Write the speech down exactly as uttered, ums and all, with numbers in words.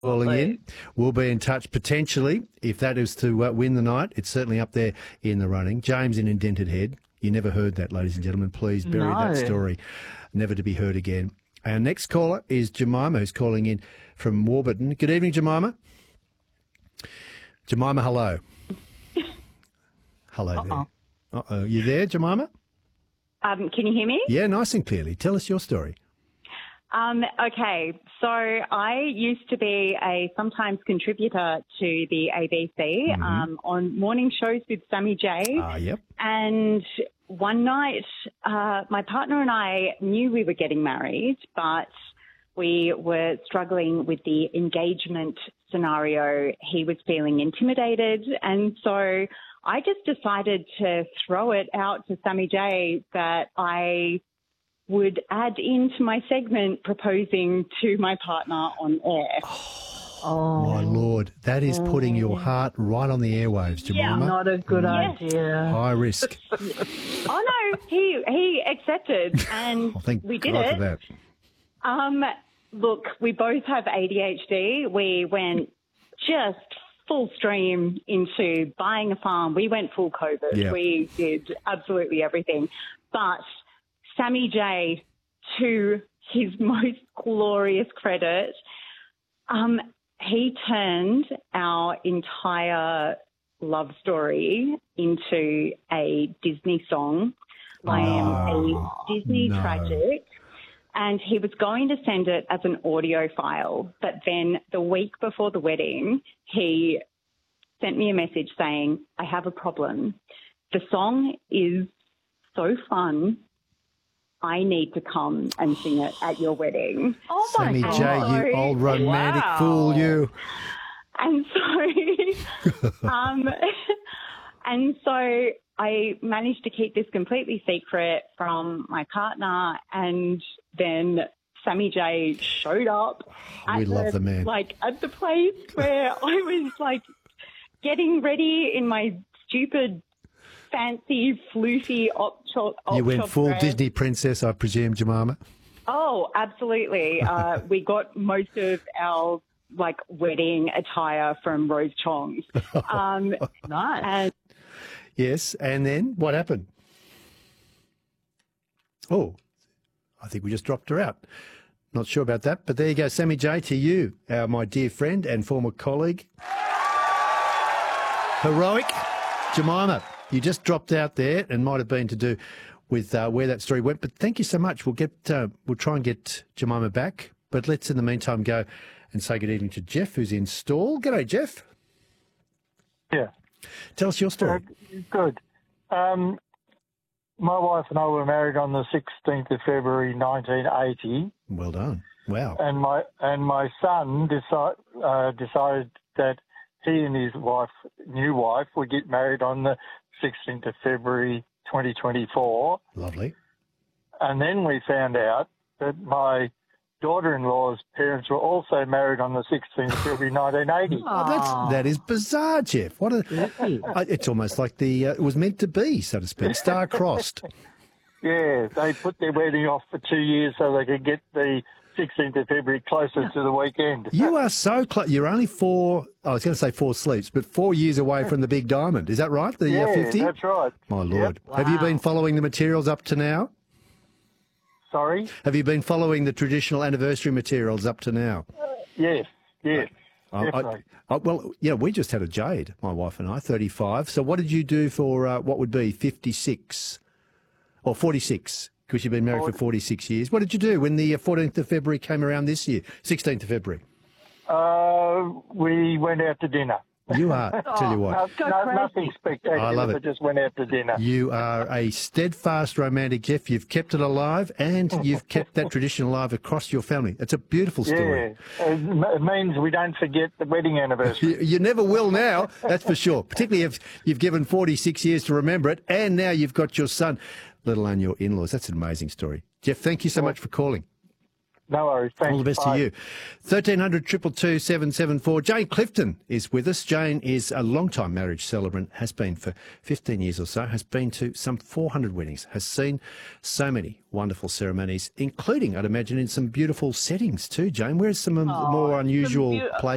calling in. We'll be in touch potentially if that is to uh, win the night. It's certainly up there in the running. James in Indented Head. You never heard that, ladies and gentlemen. Please bury No. that story, never to be heard again. Our next caller is Jemima, who's calling in from Warburton. Good evening, Jemima. Jemima, hello. Hello Uh-uh. there. Uh-oh. You there, Jemima? Um, can you hear me? Yeah, nice and clearly. Tell us your story. Um, okay, so I used to be a sometimes contributor to the A B C Mm-hmm. um, on morning shows with Sammy J. Ah, yep. And one night, uh, my partner and I knew we were getting married, but we were struggling with the engagement scenario. He was feeling intimidated, and so I just decided to throw it out to Sammy J that I would add into my segment proposing to my partner on air. Oh, My Lord, that is putting your heart right on the airwaves, Jemima. not a good Yes. idea. High risk. Oh no, he he accepted, and I think we did God it. for that. Um, look, we both have A D H D. We went just full stream into buying a farm. We went full COVID. Yeah. We did absolutely everything. But Sammy J, to his most glorious credit, um, he turned our entire love story into a Disney song. I am a Disney no. tragic. And he was going to send it as an audio file. But then the week before the wedding, he sent me a message saying, I have a problem. The song is so fun. I need to come and sing it at your wedding. Oh, my Sammy God. J, you old romantic Wow. fool, you. And so, um, and so I managed to keep this completely secret from my partner, and then Sammy J showed up. We at love the man. Like at the place where I was like getting ready in my stupid, fancy, floofy op shop. You went full Disney princess, I presume, Jemima. Oh, absolutely. Uh, we got most of our like wedding attire from Rose Chong's. Um, Nice. and Yes, and then what happened? Oh, I think we just dropped her out. Not sure about that, but there you go. Sammy J, to you, uh, my dear friend and former colleague. Heroic Jemima, you just dropped out there and might have been to do with uh, where that story went, but thank you so much. We'll get, uh, we'll try and get Jemima back, but let's in the meantime go and say good evening to Jeff, who's in stall. G'day, Jeff. Yeah, Tell us your story. uh, good. Um, my wife and I were married on the sixteenth of February nineteen eighty, Well done. Wow. and my and my son decide, uh, decided that he and his wife, new wife, would get married on the sixteenth of February twenty twenty-four. Lovely. And then we found out that my daughter-in-law's parents were also married on the sixteenth of February nineteen eighty. Oh, that's, that is bizarre, Jeff. What a, uh, it's almost like the uh, it was meant to be, so to speak, star-crossed. Yeah, they put their wedding off for two years so they could get the sixteenth of February closer to the weekend. You are so close. You're only four, I was going to say four sleeps, but four years away from the big diamond. Is that right, the yeah, uh, fifty? that's right. My Lord. Yep. Have you Wow. been following the materials up to now? Sorry? Have you been following the traditional anniversary materials up to now? Yes, yes, Oh, I- definitely. I- well, yeah, we just had a Jade, my wife and I, thirty-five. So what did you do for uh, what would be fifty-six or forty-six? Because you've been married for forty-six years. What did you do when the uh, fourteenth of February came around this year, sixteenth of February? Uh, we went out to dinner. You are, tell you what. No, no, nothing spectacular, I love it. but just went out to dinner. You are a steadfast romantic, Jeff. You've kept it alive and you've kept that tradition alive across your family. It's a beautiful story. Yeah, it m- it means we don't forget the wedding anniversary. You, you never will now, that's for sure. Particularly if you've given forty-six years to remember it and now you've got your son, let alone your in-laws. That's an amazing story. Jeff, thank you so much for calling. No worries. Thanks. All the best Bye. to you. thirteen hundred, two two two, seven seven four. Jane Clifton is with us. Jane is a long-time marriage celebrant, has been for fifteen years or so, has been to some four hundred weddings, has seen so many wonderful ceremonies, including, I'd imagine, in some beautiful settings too, Jane. Where's some of the more unusual beau- places?